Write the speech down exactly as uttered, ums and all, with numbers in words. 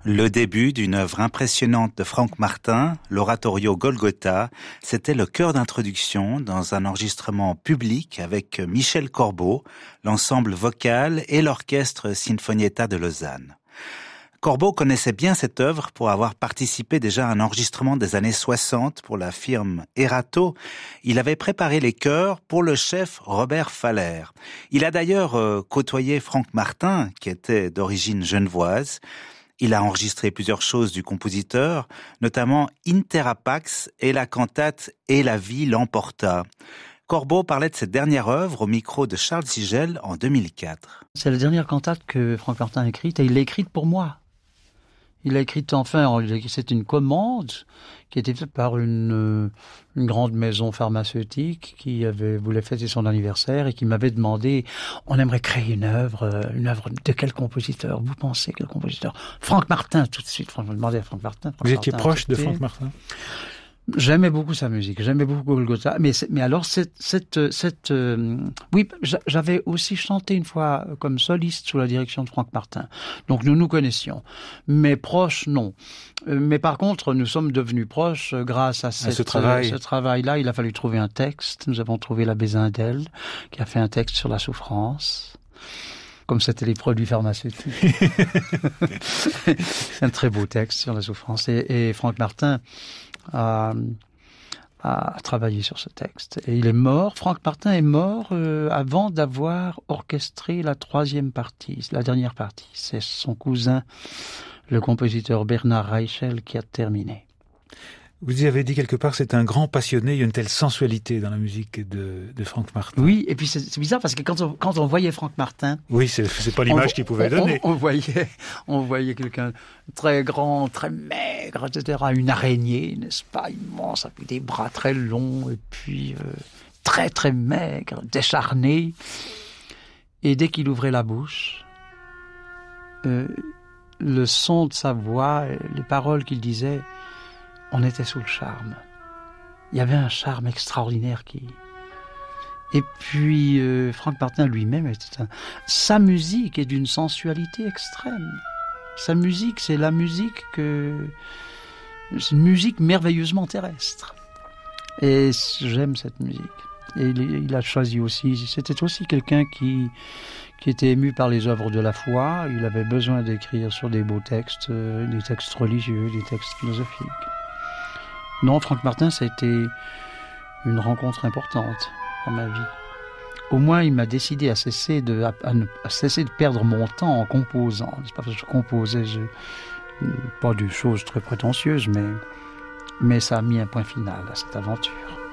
Le début d'une œuvre impressionnante de Franck Martin, l'oratorio Golgotha, c'était le chœur d'introduction dans un enregistrement public avec Michel Corbeau, l'ensemble vocal et l'orchestre Sinfonietta de Lausanne. Corbeau connaissait bien cette œuvre pour avoir participé déjà à un enregistrement des années soixante pour la firme Erato. Il avait préparé les chœurs pour le chef Robert Faller. Il a d'ailleurs euh, côtoyé Franck Martin, qui était d'origine genevoise. Il a enregistré plusieurs choses du compositeur, notamment Inter Pax et la cantate « Et la vie l'emporta ». Corbeau parlait de cette dernière œuvre au micro de Charles Sigel en deux mille quatre. C'est la dernière cantate que Franck Martin a écrite et il l'a écrite pour moi. Il l'a écrite enfin, c'est une commande qui était faite par une, une grande maison pharmaceutique qui avait, voulait fêter son anniversaire et qui m'avait demandé, on aimerait créer une œuvre, une œuvre de quel compositeur? Vous pensez quel compositeur? Franck Martin, tout de suite. Franck, je me demandais à Franck Martin. Franck Vous Martin étiez proche de Franck Martin? J'aimais beaucoup sa musique, j'aimais beaucoup Golgotha, mais mais alors cette cette cette euh, oui, j'avais aussi chanté une fois comme soliste sous la direction de Franck Martin. Donc nous nous connaissions, mais proches non. Mais par contre, nous sommes devenus proches grâce à, cette, à ce travail. Ce travail-là. Il a fallu trouver un texte. Nous avons trouvé l'abbé Zindel qui a fait un texte sur la souffrance. Comme c'était les produits pharmaceutiques. C'est un très beau texte sur la souffrance. Et, et Franck Martin a, a travaillé sur ce texte. Et il est mort, Franck Martin est mort euh, avant d'avoir orchestré la troisième partie, la dernière partie. C'est son cousin, le compositeur Bernard Reichel, qui a terminé. Vous y avez dit quelque part, c'est un grand passionné, il y a une telle sensualité dans la musique de, de Franck Martin. Oui, et puis c'est, c'est bizarre parce que quand on, quand on voyait Franck Martin... Oui, c'est, c'est pas l'image on, qu'il pouvait on, donner. On, on, voyait, on voyait quelqu'un très grand, très maigre, et cetera. Une araignée, n'est-ce pas, immense, avec des bras très longs, et puis euh, très très maigre, décharné. Et dès qu'il ouvrait la bouche, euh, le son de sa voix, les paroles qu'il disait... On était sous le charme. Il y avait un charme extraordinaire qui... Et puis, euh, Franck Martin lui-même, était un... sa musique est d'une sensualité extrême. Sa musique, c'est la musique que... C'est une musique merveilleusement terrestre. Et j'aime cette musique. Et il, il a choisi aussi... C'était aussi quelqu'un qui, qui était ému par les œuvres de la foi. Il avait besoin d'écrire sur des beaux textes, euh, des textes religieux, des textes philosophiques. Non, Franck Martin, ça a été une rencontre importante dans ma vie. Au moins, il m'a décidé à cesser de, à, à, à cesser de perdre mon temps en composant. C'est pas parce que je composais, je, pas de choses très prétentieuses, mais, mais ça a mis un point final à cette aventure.